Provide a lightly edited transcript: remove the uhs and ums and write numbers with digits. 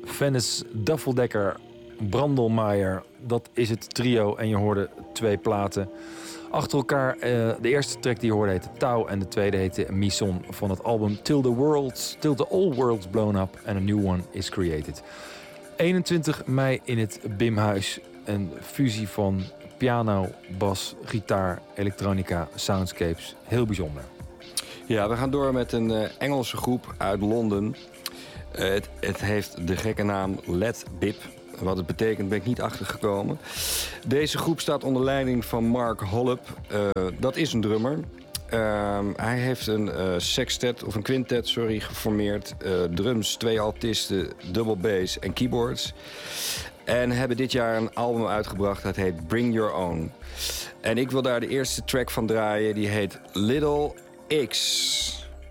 Venice, Duffeldecker, Brandelmeijer. Dat is het trio en je hoorde 2 platen achter elkaar. De eerste track die je hoorde heette Tau en de tweede heette Mison van het album Till the All World's Blown Up and a New One is Created. 21 mei in het Bimhuis. Een fusie van piano, bas, gitaar, elektronica, soundscapes. Heel bijzonder. Ja, we gaan door met een Engelse groep uit Londen. Het heeft de gekke naam Let Bip. Wat het betekent ben ik niet achtergekomen. Deze groep staat onder leiding van Mark Hollop. Dat is een drummer. Hij heeft een quintet geformeerd. Drums, 2 altisten, double bass en keyboards. En hebben dit jaar een album uitgebracht. Dat heet Bring Your Own. En ik wil daar de eerste track van draaien. Die heet Little X.